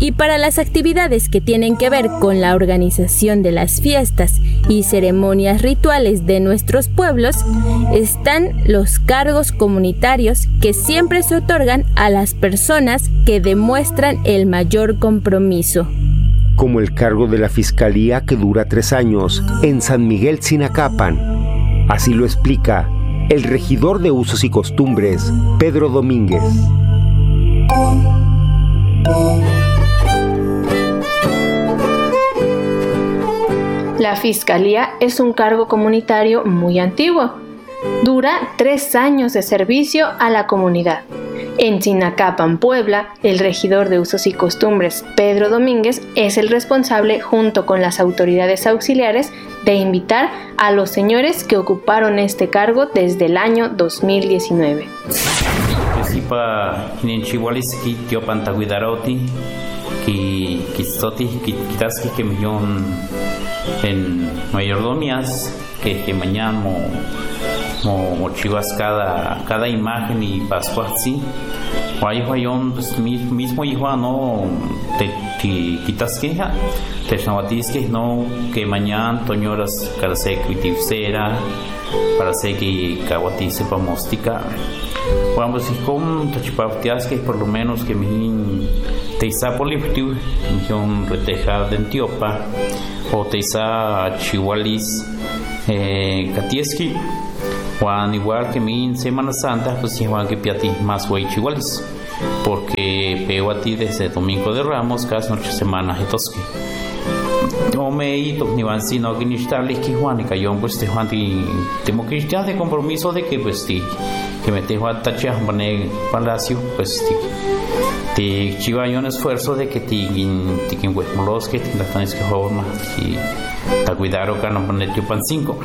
Y para las actividades que tienen que ver con la organización de las fiestas y ceremonias rituales de nuestros pueblos, están los cargos comunitarios que siempre se otorgan a las personas que demuestran el mayor compromiso. Como el cargo de la Fiscalía que dura 3 años en San Miguel Tzinacapan. Así lo explica el regidor de Usos y Costumbres, Pedro Domínguez. La Fiscalía es un cargo comunitario muy antiguo. Dura 3 años de servicio a la comunidad. En Tzinacapan, Puebla, el regidor de Usos y Costumbres, Pedro Domínguez, es el responsable, junto con las autoridades auxiliares, de invitar a los señores que ocuparon este cargo desde el año 2019. En mayordomías que mañana chivas cada imagen y pascua así guayón pues mismo hijo no te quitas queja te novatis que no que mañana toñoras para ser critifera para ser que caguati sepa mostica vamos y con tachipaftias que por lo menos que mi te isa poliftiu mi reteja de Antiopa o teisa chihualis katieski Juan igual que mi Semana Santa pues igual que piati más güey chihualis porque veo a ti desde Domingo de Ramos cada noche semana etoski no me ito ni van sino que ni estable que Juan y cayó pues te Juan temo cristiano de compromiso de que pues que me te Juan tachia mané palacio pues te chiva yo un esfuerzo de que te huesmolos que te las que forma y te cuidar que no poner tu pan 5.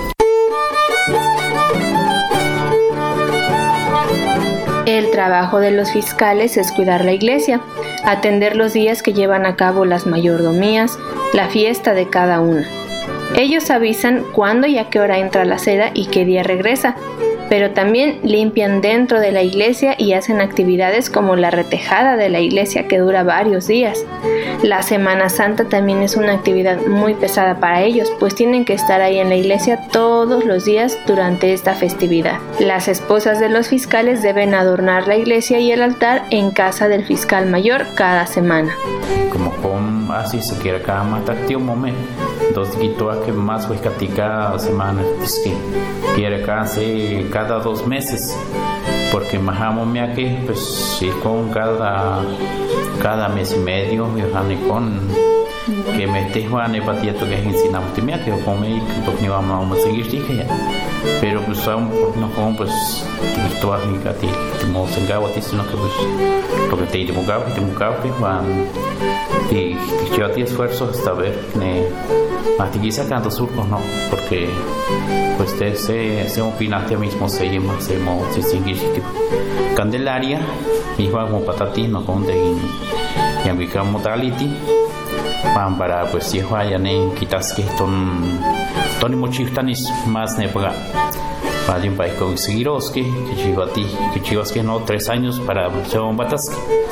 El trabajo de los fiscales es cuidar la iglesia, atender los días que llevan a cabo las mayordomías, la fiesta de cada una. Ellos avisan cuándo y a qué hora entra la seda y qué día regresa, pero también limpian dentro de la iglesia y hacen actividades como la retejada de la iglesia que dura varios días. La Semana Santa también es una actividad muy pesada para ellos, pues tienen que estar ahí en la iglesia todos los días durante esta festividad. Las esposas de los fiscales deben adornar la iglesia y el altar en casa del fiscal mayor cada semana. Como así se quiere cada más táctil momento. Entonces, que más pues cada semana es que quiere cada 2 meses, porque majamos mía que pues sí con cada mes y medio y con que me esté jugando patía que es ensinamos que come y que ni vamos a seguir dije pero pues aún no como pues esto a mi cati tenemos en gabo sino que pues lo que te digo que van y yo a ti esfuerzo hasta ver ne matiquiza canto surcos no porque pues se opinaste mismo se distinguir tipo Candelaria y como patatino con de y ambica modality para pues si vayan en quitas que ton mochistanis más nepaga para un país conseguiros que chivas que no 3 años para ser un batas.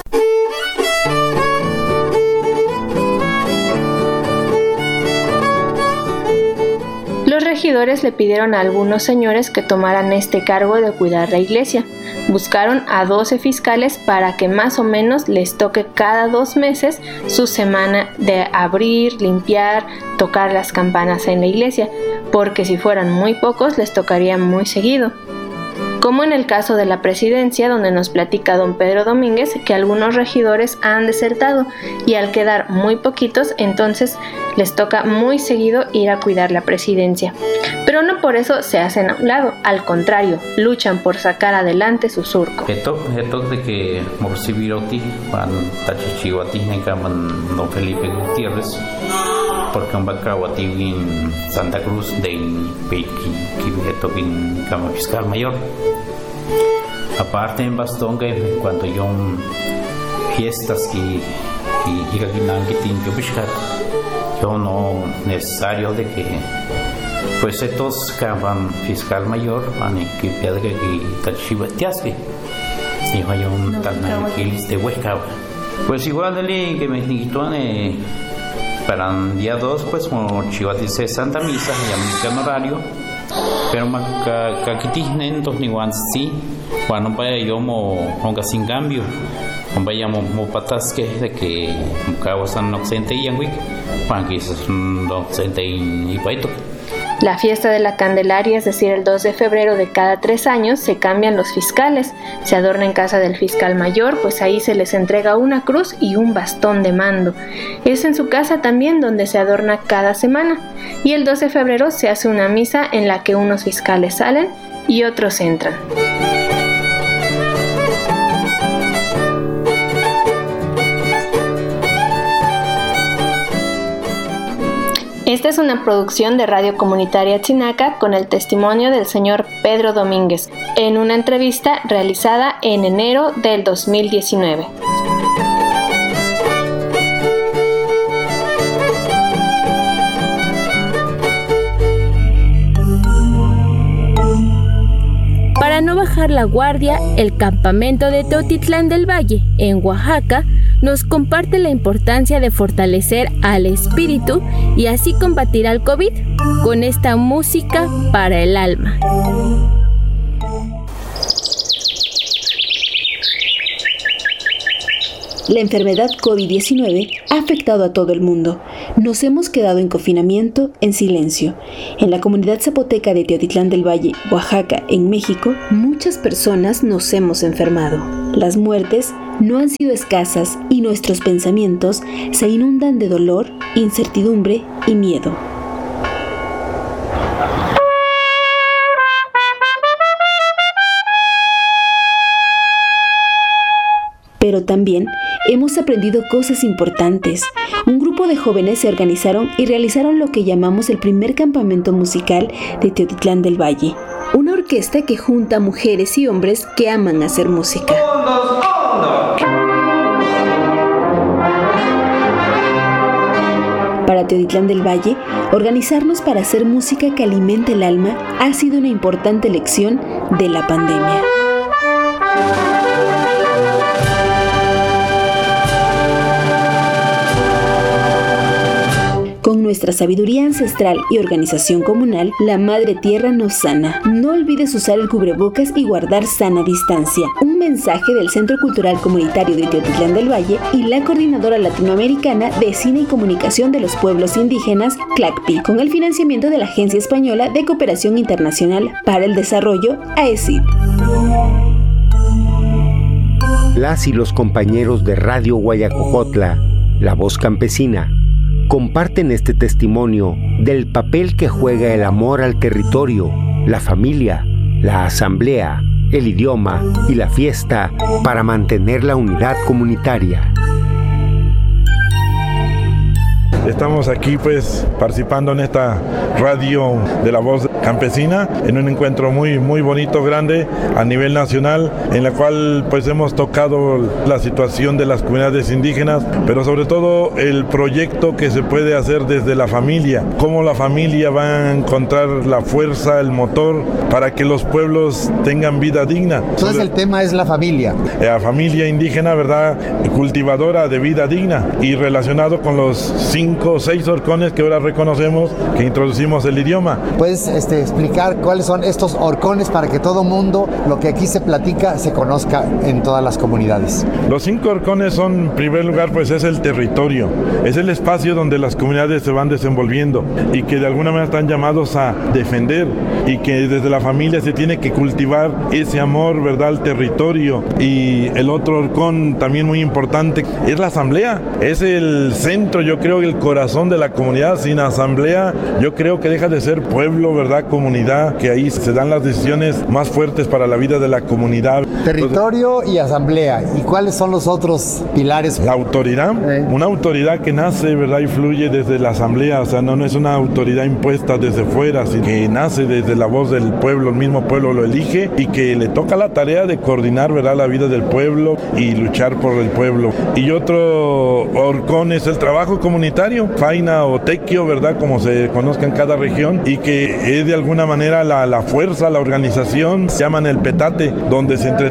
Los regidores le pidieron a algunos señores que tomaran este cargo de cuidar la iglesia. Buscaron a 12 fiscales para que más o menos les toque cada 2 meses su semana de abrir, limpiar, tocar las campanas en la iglesia, porque si fueran muy pocos les tocaría muy seguido. Como en el caso de la presidencia, donde nos platica don Pedro Domínguez que algunos regidores han desertado y al quedar muy poquitos, entonces les toca muy seguido ir a cuidar la presidencia. Pero no por eso se hacen a un lado, al contrario, luchan por sacar adelante su surco. Esto de que Morcibiroti, Juan Tachichihuati, don Felipe Gutiérrez, porque un bacahuati en Santa Cruz de Pequi, en Cama Fiscal Mayor. Aparte en Bastón, que cuando yo fiestas y yo no necesario de que pues estos caban fiscal mayor van que piedra que tachiva tiasque y hay un tal de Huesca Pues igual dele que me dijiste para el día 2, pues como Chivas dice Santa Misa, ya música en horario, pero que tienen dos ni sí, cuando vaya yo aunque sin cambio, cuando vayamos patas que es de que cada San Occidente y Yanguic, cuando quizás Occidente y Paito. La fiesta de la Candelaria, es decir, el 2 de febrero de cada 3 años, se cambian los fiscales. Se adorna en casa del fiscal mayor, pues ahí se les entrega una cruz y un bastón de mando. Es en su casa también donde se adorna cada semana. Y el 2 de febrero se hace una misa en la que unos fiscales salen y otros entran. Esta es una producción de Radio Comunitaria Chinaca con el testimonio del señor Pedro Domínguez en una entrevista realizada en enero del 2019. Para no bajar la guardia, el campamento de Teotitlán del Valle, en Oaxaca, nos comparte la importancia de fortalecer al espíritu y así combatir al COVID con esta música para el alma. La enfermedad COVID-19 ha afectado a todo el mundo. Nos hemos quedado en confinamiento, en silencio. En la comunidad zapoteca de Teotitlán del Valle, Oaxaca, en México, muchas personas nos hemos enfermado. Las muertes no han sido escasas y nuestros pensamientos se inundan de dolor, incertidumbre y miedo. Pero también hemos aprendido cosas importantes. Un grupo de jóvenes se organizaron y realizaron lo que llamamos el primer campamento musical de Teotitlán del Valle. Una orquesta que junta mujeres y hombres que aman hacer música. Para Teotitlán del Valle, organizarnos para hacer música que alimente el alma ha sido una importante lección de la pandemia. Con nuestra sabiduría ancestral y organización comunal, la Madre Tierra nos sana. No olvides usar el cubrebocas y guardar sana distancia. Un mensaje del Centro Cultural Comunitario de Teotitlán del Valle y la Coordinadora Latinoamericana de Cine y Comunicación de los Pueblos Indígenas, CLACPI, con el financiamiento de la Agencia Española de Cooperación Internacional para el Desarrollo, AECID. Las y los compañeros de Radio Guayacojotla, La Voz Campesina, comparten este testimonio del papel que juega el amor al territorio, la familia, la asamblea, el idioma y la fiesta para mantener la unidad comunitaria. Estamos aquí pues participando en esta radio de La Voz Campesina, en un encuentro muy bonito, grande a nivel nacional, en la cual pues hemos tocado la situación de las comunidades indígenas, pero sobre todo el proyecto que se puede hacer desde la familia, cómo la familia va a encontrar la fuerza, el motor para que los pueblos tengan vida digna. Entonces el tema es la familia. La familia indígena, ¿verdad? Cultivadora de vida digna y relacionado con los 5 o 6 horcones que ahora reconocemos que introducimos el idioma. ¿Puedes explicar cuáles son estos horcones para que todo mundo, lo que aquí se platica, se conozca en todas las comunidades? Los 5 horcones son, en primer lugar, pues es el territorio, es el espacio donde las comunidades se van desenvolviendo y que de alguna manera están llamados a defender y que desde la familia se tiene que cultivar ese amor, ¿verdad?, al territorio. Y el otro horcón también muy importante es la asamblea, es el centro, yo creo, el corazón de la comunidad. Sin asamblea yo creo que deja de ser pueblo, ¿verdad?, comunidad, que ahí se dan las decisiones más fuertes para la vida de la comunidad. Territorio y asamblea. ¿Y cuáles son los otros pilares? La autoridad, una autoridad que nace, ¿verdad?, y fluye desde la asamblea, o sea, no es una autoridad impuesta desde fuera, sino que nace desde la voz del pueblo, el mismo pueblo lo elige y que le toca la tarea de coordinar, ¿verdad?, la vida del pueblo y luchar por el pueblo. Y otro horcón es el trabajo comunitario, faina o tequio, ¿verdad?, como se conozca en cada región, y que es de alguna manera la fuerza, la organización, se llaman el petate, donde se entre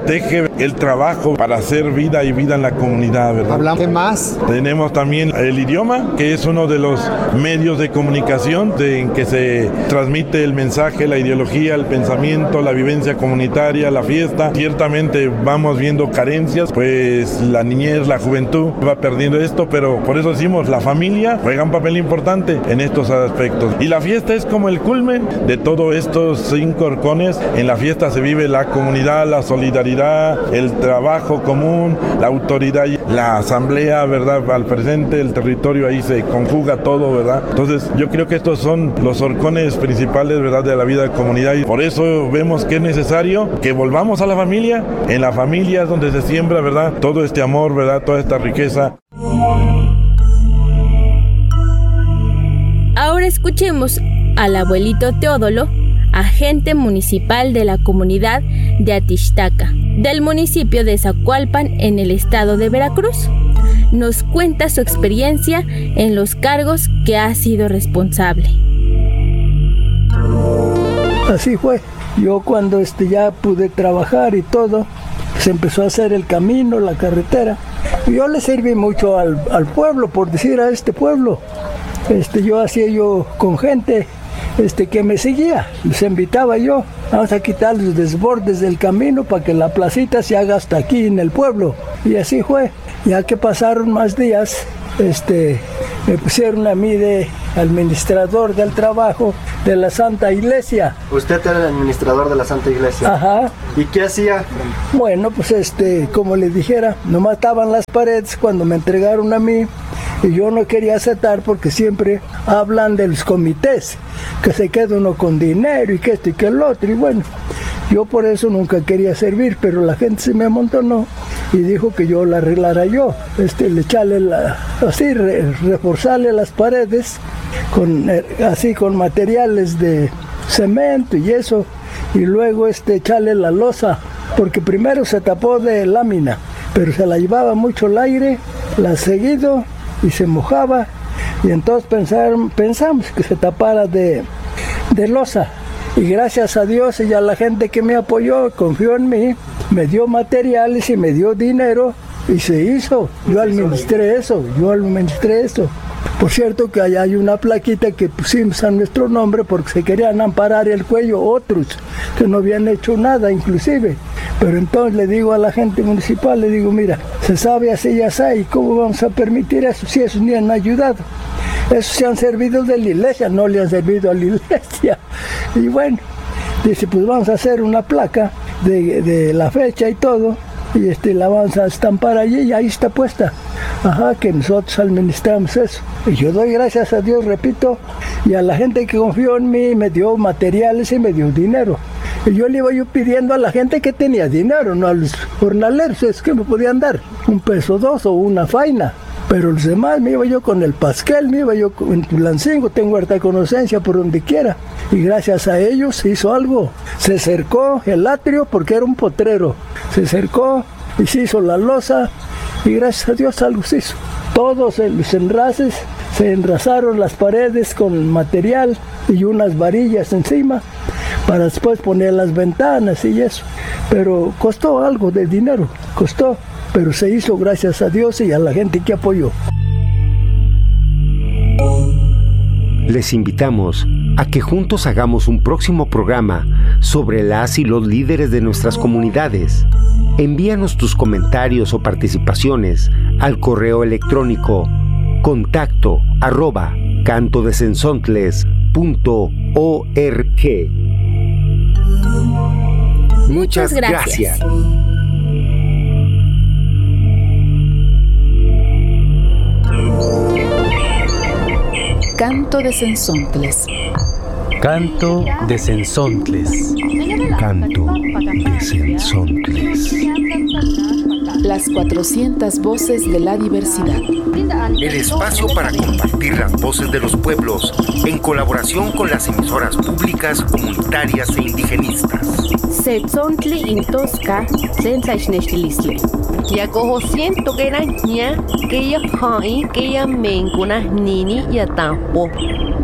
protege el trabajo para hacer vida y vida en la comunidad, ¿verdad? Hablamos de más. Tenemos también el idioma, que es uno de los medios de comunicación en que se transmite el mensaje, la ideología, el pensamiento, la vivencia comunitaria, la fiesta. Ciertamente vamos viendo carencias, pues la niñez, la juventud va perdiendo esto, pero por eso decimos, la familia juega un papel importante en estos aspectos. Y la fiesta es como el culmen de todos estos 5 horcones. En la fiesta se vive la comunidad, la solidaridad, el trabajo común, la autoridad, la asamblea, ¿verdad? Al presente, el territorio, ahí se conjuga todo, ¿verdad? Entonces yo creo que estos son los horcones principales, ¿verdad?, de la vida de comunidad, y por eso vemos que es necesario que volvamos a la familia. En la familia es donde se siembra, ¿verdad?, todo este amor, ¿verdad?, toda esta riqueza. Ahora escuchemos al abuelito Teodolo, agente municipal de la comunidad de Atixtaca, del municipio de Zacualpan, en el estado de Veracruz. Nos cuenta su experiencia en los cargos que ha sido responsable. Así fue. Yo cuando ya pude trabajar y todo, se empezó a hacer el camino, la carretera. Yo le serví mucho al pueblo, por decir, a este pueblo. Yo hacía con gente que me seguía, les invitaba yo, vamos a quitar los desbordes del camino para que la placita se haga hasta aquí en el pueblo. Y así fue. Ya que pasaron más días, me pusieron a mí de administrador del trabajo de la Santa Iglesia. ¿Usted era el administrador de la Santa Iglesia? Ajá. ¿Y qué hacía? Bueno, pues como le dijera, no mataban las paredes cuando me entregaron a mí, y yo no quería aceptar porque siempre hablan de los comités, que se queda uno con dinero y que esto y que el otro, y bueno, yo por eso nunca quería servir, pero la gente se me amontonó y dijo que yo la arreglara yo, le echarle reforzarle las paredes con materiales de cemento y eso, y luego echarle la losa, porque primero se tapó de lámina, pero se la llevaba mucho el aire, la seguido y se mojaba, y entonces pensamos que se tapara de losa. Y gracias a Dios y a la gente que me apoyó, confió en mí, me dio materiales y me dio dinero, y se hizo. Yo administré eso. Por cierto que allá hay una plaquita que pusimos a nuestro nombre porque se querían amparar el cuello otros que no habían hecho nada inclusive. Pero entonces le digo a la gente municipal, le digo, mira, se sabe así, ya sabe, ¿y cómo vamos a permitir eso si esos ni han ayudado? Esos se han servido de la iglesia, no le han servido a la iglesia. Y bueno, dice, pues vamos a hacer una placa de la fecha y todo, y la vamos a estampar allí, y ahí está puesta. Ajá, que nosotros administramos eso. Y yo doy gracias a Dios, repito, y a la gente que confió en mí, me dio materiales y me dio dinero. Y yo le iba pidiendo a la gente que tenía dinero, no a los jornaleros, es que me podían dar $1, $2 o una faina. Pero los demás me iba yo con el pasquel, me iba yo en Tulancingo, tengo harta conocencia por donde quiera. Y gracias a ellos se hizo algo. Se cercó el atrio porque era un potrero. Se cercó y se hizo la losa y gracias a Dios algo se hizo. Todos los enraces, se enrasaron las paredes con material y unas varillas encima para después poner las ventanas y eso. Pero costó algo de dinero, costó. Pero se hizo gracias a Dios y a la gente que apoyó. Les invitamos a que juntos hagamos un próximo programa sobre las y los líderes de nuestras comunidades. Envíanos tus comentarios o participaciones al correo electrónico contacto@cantodesensontles.org. Muchas gracias. Canto de Sensontles. Canto de Sensontles. Canto de Sensontles. Las 400 voces de la diversidad. El espacio para compartir las voces de los pueblos en colaboración con las emisoras públicas, comunitarias e indigenistas. Setzontli intosca sentlaichnechtilisleh. Yakoho siento que era ña que ya hai que ya mencuna nini ya tampo.